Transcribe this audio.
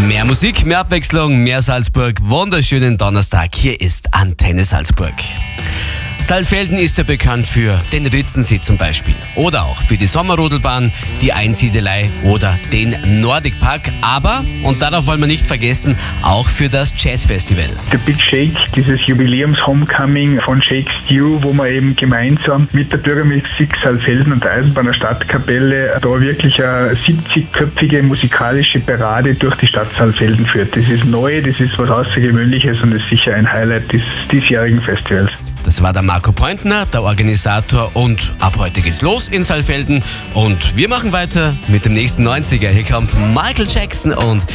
Mehr Musik, mehr Abwechslung, mehr Salzburg. Wunderschönen Donnerstag. Hier ist Antenne Salzburg. Saalfelden ist ja bekannt für den Ritzensee zum Beispiel. Oder auch für die Sommerrodelbahn, die Einsiedelei oder den Nordic Park. Aber, und darauf wollen wir nicht vergessen, auch für das Jazzfestival. Der Big Shake, dieses Jubiläums-Homecoming von Shake Stew, wo man eben gemeinsam mit der Bürgermusik Saalfelden und der Eisenbahner Stadtkapelle da wirklich eine 70-köpfige musikalische Parade durch die Stadt Saalfelden führt. Das ist neu, das ist was Außergewöhnliches und ist sicher ein Highlight des diesjährigen Festivals. Das war der Marco Pointner, der Organisator, und ab heute geht's los in Saalfelden und wir machen weiter mit dem nächsten 90er. Hier kommt Michael Jackson und